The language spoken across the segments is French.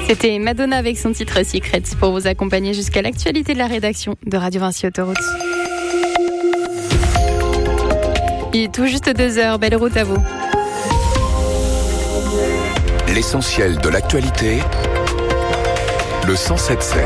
C'était Madonna avec son titre Secret pour vous accompagner jusqu'à l'actualité de la rédaction de Radio Vinci Autoroute. Il est tout juste 2h, belle route à vous. L'essentiel de l'actualité, le 107.7.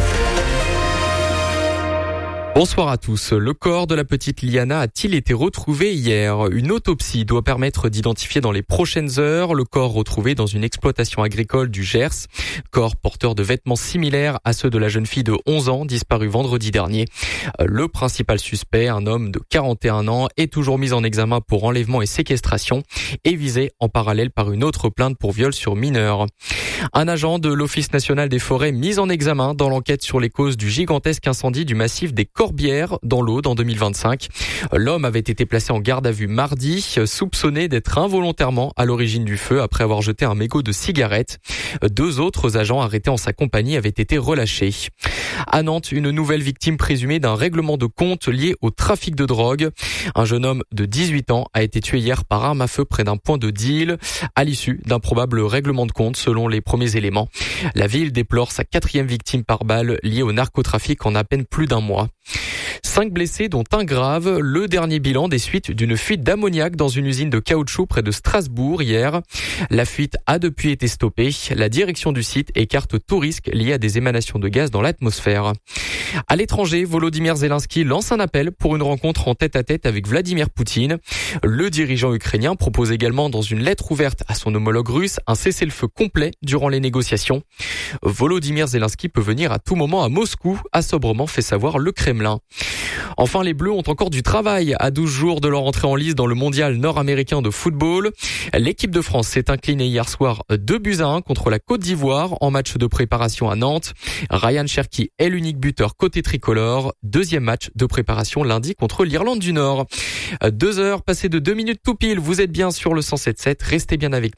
Bonsoir à tous. Le corps de la petite Liana a-t-il été retrouvé hier ? Une autopsie doit permettre d'identifier dans les prochaines heures le corps retrouvé dans une exploitation agricole du Gers. Corps porteur de vêtements similaires à ceux de la jeune fille de 11 ans disparue vendredi dernier. Le principal suspect, un homme de 41 ans, est toujours mis en examen pour enlèvement et séquestration et visé en parallèle par une autre plainte pour viol sur mineur. Un agent de l'Office national des forêts mis en examen dans l'enquête sur les causes du gigantesque incendie du massif des Corbières dans l'Aude en 2025. L'homme avait été placé en garde à vue mardi, soupçonné d'être involontairement à l'origine du feu après avoir jeté un mégot de cigarette. 2 autres agents arrêtés en sa compagnie avaient été relâchés. À Nantes, une nouvelle victime présumée d'un règlement de compte lié au trafic de drogue. Un jeune homme de 18 ans a été tué hier par arme à feu près d'un point de deal à l'issue d'un probable règlement de compte selon les premiers éléments. La ville déplore sa 4e victime par balle liée au narcotrafic en à peine plus d'1 mois. 5 blessés dont un grave, le dernier bilan des suites d'une fuite d'ammoniac dans une usine de caoutchouc près de Strasbourg hier. La fuite a depuis été stoppée. La direction du site écarte tout risque lié à des émanations de gaz dans l'atmosphère. À l'étranger, Volodymyr Zelensky lance un appel pour une rencontre en tête-à-tête avec Vladimir Poutine. Le dirigeant ukrainien propose également dans une lettre ouverte à son homologue russe un cessez-le-feu complet durant les négociations. Volodymyr Zelensky peut venir à tout moment à Moscou, a sobrement fait savoir le Kremlin. Enfin, les Bleus ont encore du travail à 12 jours de leur entrée en lice dans le mondial nord-américain de football. L'équipe de France s'est inclinée hier soir 2-1 contre la Côte d'Ivoire en match de préparation à Nantes. Ryan Cherki est l'unique buteur côté tricolore. 2e match de préparation lundi contre l'Irlande du Nord. 2 heures passées de 2 minutes tout pile. Vous êtes bien sur le 107.7. Restez bien avec nous.